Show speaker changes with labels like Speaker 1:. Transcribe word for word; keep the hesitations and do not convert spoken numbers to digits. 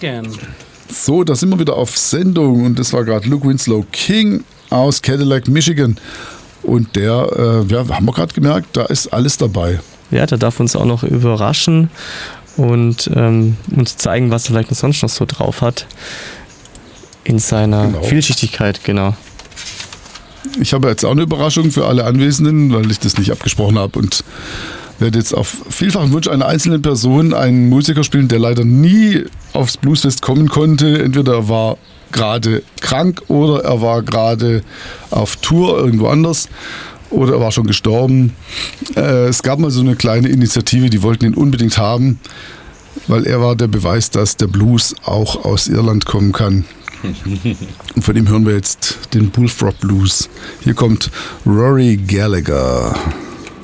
Speaker 1: So, da sind wir wieder auf Sendung und das war gerade Luke Winslow King aus Cadillac, Michigan. Und der, äh, ja, haben wir gerade gemerkt, da ist alles dabei.
Speaker 2: Ja, der darf uns auch noch überraschen und ähm, uns zeigen, was er vielleicht sonst noch so drauf hat. In seiner genau. Vielschichtigkeit, genau.
Speaker 1: Ich habe jetzt auch eine Überraschung für alle Anwesenden, weil ich das nicht abgesprochen habe und werde jetzt auf vielfachen Wunsch einer einzelnen Person einen Musiker spielen, der leider nie aufs Bluesfest kommen konnte. Entweder er war gerade krank oder er war gerade auf Tour irgendwo anders oder er war schon gestorben. Äh, es gab mal so eine kleine Initiative, die wollten ihn unbedingt haben, weil er war der Beweis, dass der Blues auch aus Irland kommen kann. Und von ihm hören wir jetzt den Bullfrog Blues. Hier kommt Rory Gallagher.